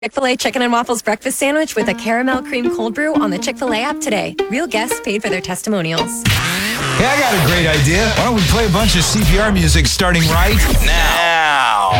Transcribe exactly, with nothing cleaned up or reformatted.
Chick-fil-A Chicken and Waffles Breakfast Sandwich with a caramel cream cold brew on the Chick-fil-A app today. Real guests paid for their testimonials. Hey, I got a great idea. Why don't we play a bunch of C P R music starting right now?